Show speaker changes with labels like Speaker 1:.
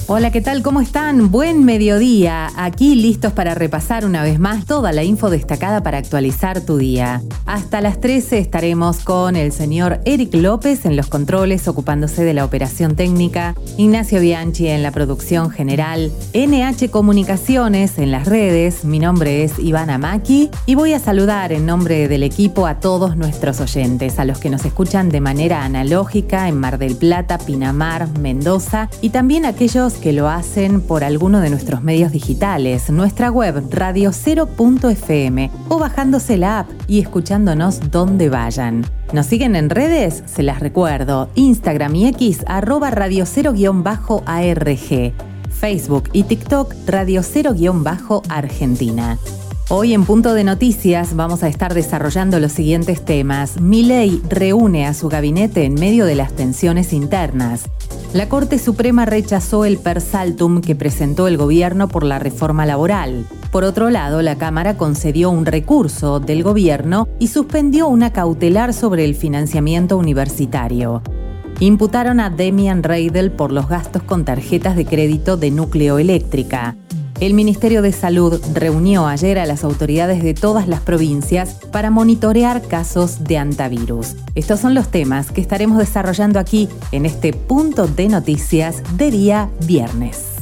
Speaker 1: Hola, ¿qué tal? ¿Cómo están? Buen mediodía. Aquí listos para repasar una vez más toda la info destacada para actualizar tu día. Hasta las 13 estaremos con el señor Eric López en los controles ocupándose de la operación técnica, Ignacio Bianchi en la producción general, NH Comunicaciones en las redes. Mi nombre es Ivana Maki y voy a saludar en nombre del equipo a todos nuestros oyentes, a los que nos escuchan de manera analógica en Mar del Plata, Pinamar, Mendoza y también a aquellos que lo hacen por alguno de nuestros medios digitales, nuestra web radiocero.fm o bajándose la app y escuchándonos donde vayan. ¿Nos siguen en redes? Se las recuerdo, Instagram y X @radiocero_ARG, Facebook y TikTok radiocero_Argentina. Hoy en Punto de Noticias vamos a estar desarrollando los siguientes temas. Milei reúne a su gabinete en medio de las tensiones internas. La Corte Suprema rechazó el per saltum que presentó el gobierno por la reforma laboral. Por otro lado, la Cámara concedió un recurso del gobierno y suspendió una cautelar sobre el financiamiento universitario. Imputaron a Demian Reidel por los gastos con tarjetas de crédito de Nucleoeléctrica. El Ministerio de Salud reunió ayer a las autoridades de todas las provincias para monitorear casos de antivirus. Estos son los temas que estaremos desarrollando aquí en este Punto de Noticias de día viernes.